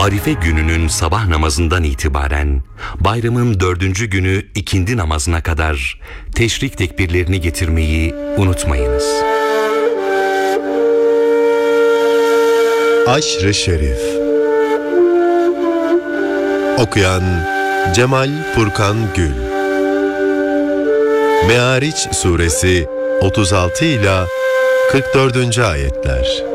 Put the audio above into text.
Arife gününün sabah namazından itibaren bayramın 4. günü ikindi namazına kadar teşrik tekbirlerini getirmeyi unutmayınız. Aşr-ı Şerif. Okuyan Cemal Furkan Gül. Me'ariç suresi 36 ila 44. ayetler.